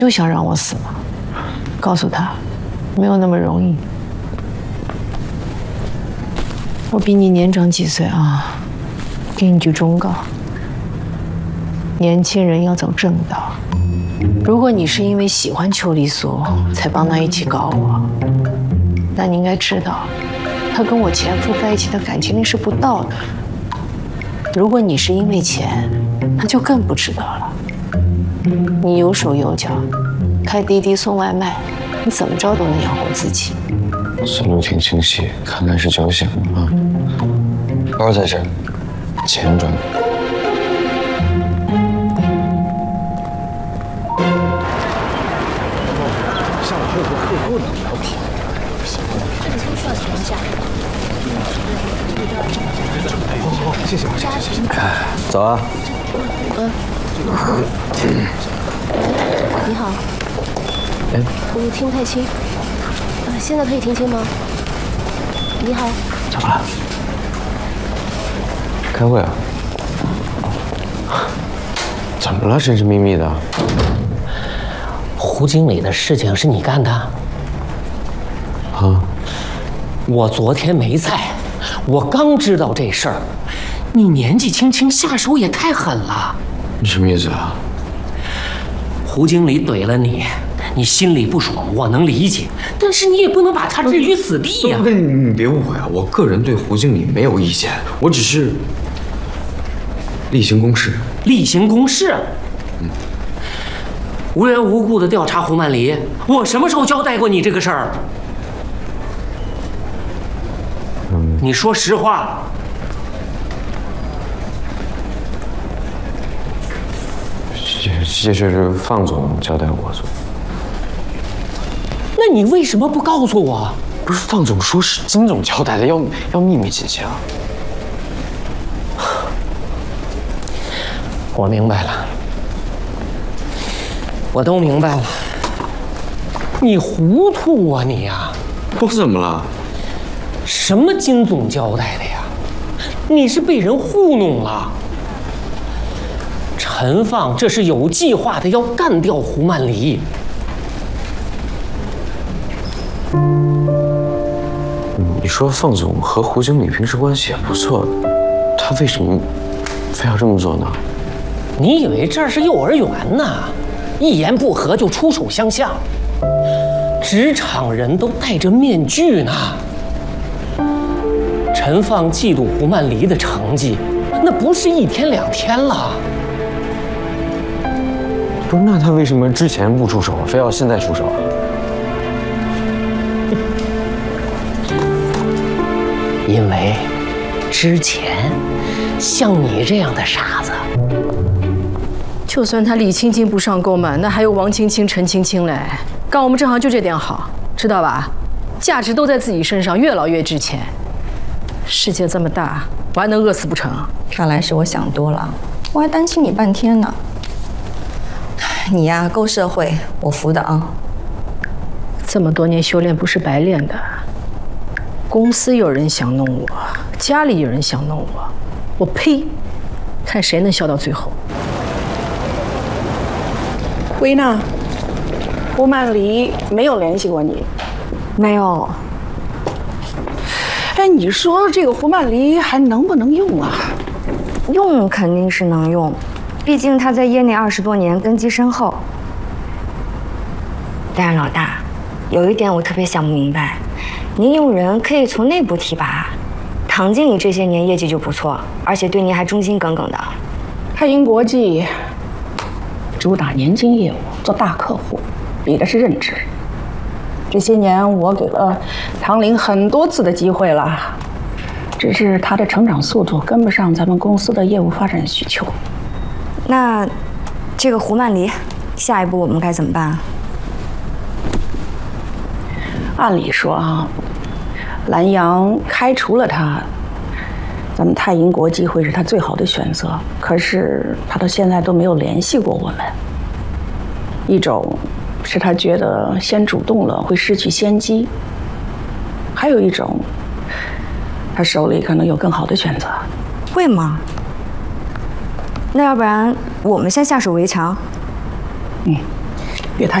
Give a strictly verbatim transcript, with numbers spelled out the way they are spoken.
又想让我死吗？告诉他，没有那么容易。我比你年长几岁啊，给你句忠告：年轻人要走正道。如果你是因为喜欢邱丽索才帮他一起搞我，那你应该知道，他跟我前夫在一起的感情那是不道德的。如果你是因为钱，那就更不值得了。你有手有脚，开滴滴送外卖，你怎么着都能养活自己。 思路挺清晰，看来是酒醒了啊。包在这儿，钱转。 下午还有个客户呢，你要跑。 这个先算存一下。 好好，谢谢啊，谢谢谢谢。 走啊。 嗯。你好。 哎。 我听不太清。呃，现在可以听清吗？你好。 怎么了？开会啊？怎么了？神神秘秘的。 胡经理的事情是你干的？ 啊？ 我昨天没在，我刚知道这事儿。你年纪轻轻下手也太狠了。 你什么意思啊？ 胡经理怼了你，你心里不爽，我能理解，但是你也不能把他置于死地呀。 你你别误会啊，我个人对胡经理没有意见，我只是例行公事。 例行公事。嗯。无缘无故的调查胡曼黎，我什么时候交代过你这个事儿？嗯，你说实话。 这这是放总交代我做。 那你为什么不告诉我？ 不是放总说是金总交代的，要要秘密进行。 我明白了。我都明白了，你糊涂啊你呀！ 我怎么了？ 什么金总交代的呀？你是被人糊弄了。陈放这是有计划的要干掉胡曼黎。 你说放总和胡经理平时关系也不错，他为什么非要这么做呢？ 你以为这是幼儿园呢？一言不合就出手相向，职场人都戴着面具呢。陈放嫉妒胡曼黎的成绩，那不是一天两天了。 不是，那他为什么之前不出手，非要现在出手啊？ 因为之前像你这样的傻子。 就算他李青青不上钩嘛，那还有王青青、陈青青嘞。干我们这行就这点好，知道吧？价值都在自己身上，越老越值钱。世界这么大，我还能饿死不成？ 看来是我想多了，我还担心你半天呢。你呀，够社会，我服的啊。 这么多年修炼不是白练的。公司有人想弄我，家里有人想弄我，我呸！看谁能笑到最后。 薇娜，胡曼黎没有联系过你？ 没有。 哎，你说这个胡曼黎还能不能用啊？ 用肯定是能用，毕竟他在业内二十多年，根基深厚。但是老大，有一点我特别想不明白，您用人可以从内部提拔，唐经理这些年业绩就不错，而且对您还忠心耿耿的。 泰银国际主打年金业务，做大客户，比的是认知。这些年我给了唐玲很多次的机会了，只是他的成长速度跟不上咱们公司的业务发展需求。 那这个胡曼黎，下一步我们该怎么办？ 按理说啊，蓝洋开除了他，咱们泰银国际会是他最好的选择。可是他到现在都没有联系过我们。一种是他觉得先主动了会失去先机，还有一种，他手里可能有更好的选择。 会吗？那要不然我们先下手为强？ 嗯。